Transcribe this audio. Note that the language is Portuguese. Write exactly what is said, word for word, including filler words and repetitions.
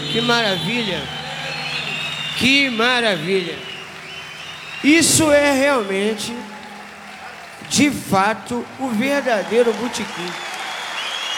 Que maravilha! Que maravilha! Isso é realmente, de fato, o verdadeiro botequim.